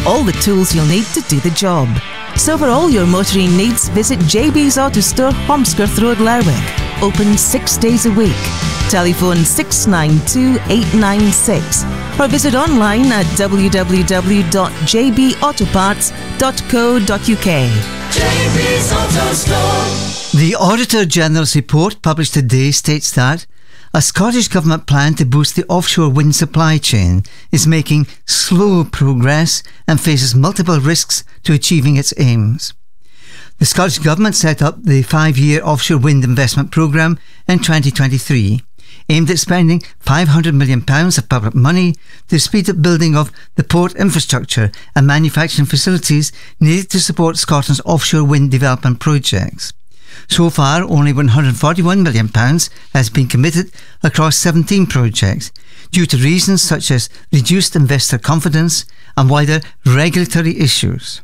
all the tools you'll need to do the job. So for all your motoring needs, visit JB's Auto Store, Holmskirth Road, Lerwick. Open 6 days a week. Telephone 692 896 or visit online at www.jbautoparts.co.uk. JB's Auto Store. The Auditor General's report published today states that a Scottish Government plan to boost the offshore wind supply chain is making slow progress and faces multiple risks to achieving its aims. The Scottish Government set up the 5-year offshore wind investment programme in 2023, aimed at spending £500 million of public money to speed up building of the port infrastructure and manufacturing facilities needed to support Scotland's offshore wind development projects. So far, only £141 million has been committed across 17 projects, due to reasons such as reduced investor confidence and wider regulatory issues.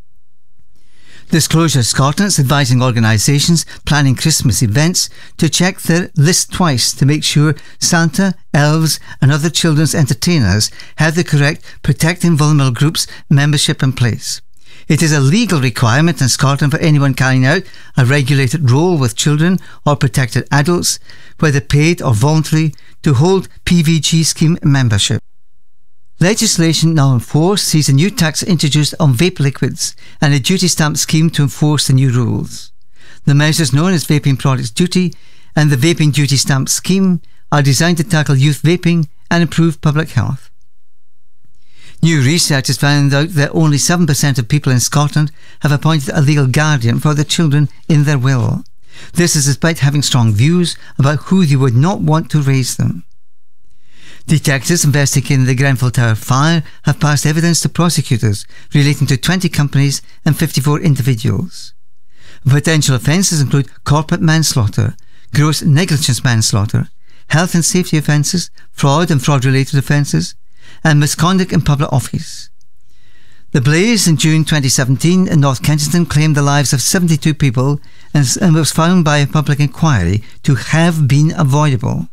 Disclosure Scotland is advising organisations planning Christmas events to check their list twice to make sure Santa, elves and other children's entertainers have the correct Protecting Vulnerable Groups membership in place. It is a legal requirement in Scotland for anyone carrying out a regulated role with children or protected adults, whether paid or voluntary, to hold PVG scheme membership. Legislation now in force sees a new tax introduced on vape liquids and a duty stamp scheme to enforce the new rules. The measures known as Vaping Products Duty and the Vaping Duty Stamp Scheme are designed to tackle youth vaping and improve public health. New research has found out that only 7% of people in Scotland have appointed a legal guardian for their children in their will. This is despite having strong views about who they would not want to raise them. Detectives investigating the Grenfell Tower fire have passed evidence to prosecutors relating to 20 companies and 54 individuals. Potential offences include corporate manslaughter, gross negligence manslaughter, health and safety offences, fraud and fraud-related offences, and misconduct in public office. The blaze in June 2017 in North Kensington claimed the lives of 72 people and was found by a public inquiry to have been avoidable.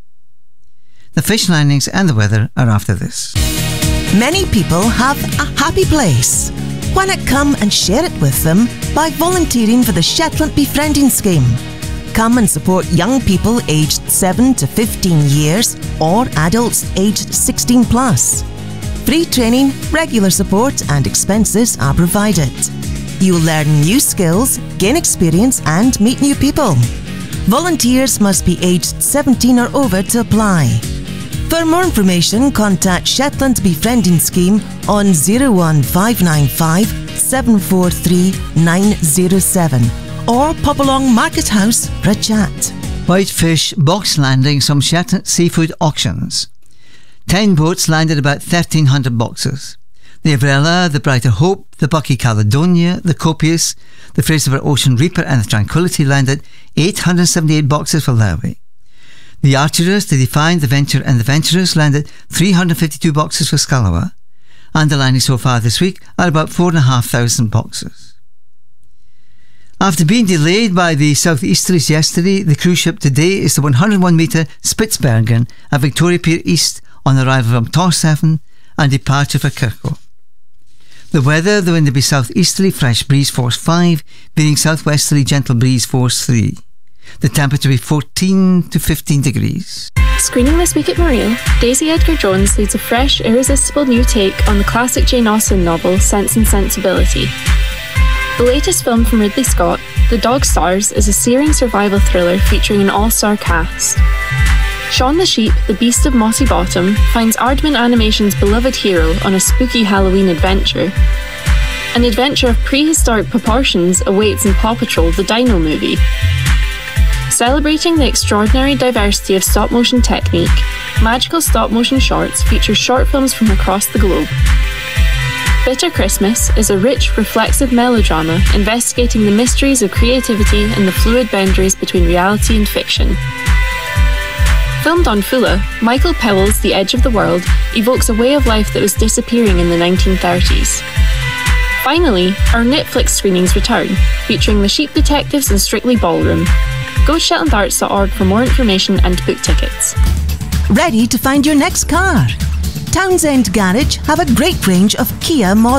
The fish landings and the weather are after this. Many people have a happy place. Why not come and share it with them by volunteering for the Shetland Befriending Scheme? Come and support young people aged 7 to 15 years or adults aged 16 plus. Free training, regular support and expenses are provided. You will learn new skills, gain experience and meet new people. Volunteers must be aged 17 or over to apply. For more information, contact Shetland Befriending Scheme on 01595 743 907 or pop along Market House for a chat. Whitefish box landings from Shetland seafood auctions. 10 boats landed about 1,300 boxes. The Avrella, the Brighter Hope, the Bucky Caledonia, the Copious, the Fraserburgh Ocean Reaper and the Tranquility landed 878 boxes for Lerwick. The Archeress, the Defiant, the Venture and the Venturers landed 352 boxes for Scalawa. And the landings so far this week are about 4,500 boxes. After being delayed by the southeasterlies yesterday, the cruise ship today is the 101-metre Spitsbergen at Victoria Pier East on arrival from Tórshavn and departure for Kirkwall. The weather, the wind will be southeasterly, fresh breeze force 5, bearing southwesterly, gentle breeze force 3. The temperature will be 14 to 15 degrees. Screening this week at Maria, Daisy Edgar-Jones leads a fresh, irresistible new take on the classic Jane Austen novel Sense and Sensibility. The latest film from Ridley Scott, The Dog Stars, is a searing survival thriller featuring an all-star cast. Shaun the Sheep, the Beast of Mossy Bottom, finds Aardman Animation's beloved hero on a spooky Halloween adventure. An adventure of prehistoric proportions awaits in Paw Patrol, the Dino Movie. Celebrating the extraordinary diversity of stop-motion technique, Magical Stop Motion Shorts features short films from across the globe. Bitter Christmas is a rich, reflexive melodrama investigating the mysteries of creativity and the fluid boundaries between reality and fiction. Filmed on Fula, Michael Powell's The Edge of the World evokes a way of life that was disappearing in the 1930s. Finally, our Netflix screenings return, featuring The Sheep Detectives and Strictly Ballroom. Go to shetlandarts.org for more information and book tickets. Ready to find your next car? Townsend Garage have a great range of Kia models.